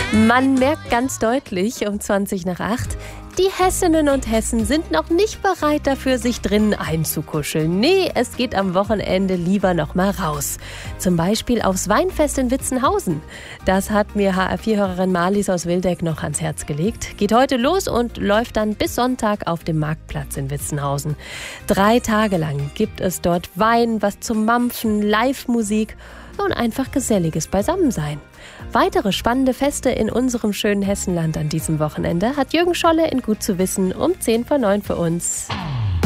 Man merkt ganz deutlich um 7:20, die Hessinnen und Hessen sind noch nicht bereit dafür, sich drinnen einzukuscheln. Nee, es geht am Wochenende lieber noch mal raus. Zum Beispiel aufs Weinfest in Witzenhausen. Das hat mir HR4-Hörerin Marlies aus Wildeck noch ans Herz gelegt. Geht heute los und läuft dann bis Sonntag auf dem Marktplatz in Witzenhausen. 3 Tage lang gibt es dort Wein, was zum Mampfen, Live-Musik und einfach geselliges Beisammensein. Weitere spannende Feste in unserem schönen Hessenland an diesem Wochenende hat Jürgen Scholle in Gut zu wissen um 8:50 für uns.